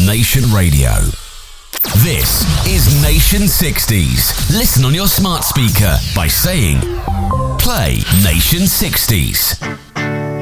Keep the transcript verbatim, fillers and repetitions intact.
on Nation Radio. This is Nation sixties. Listen on your smart speaker by saying, play Nation sixties.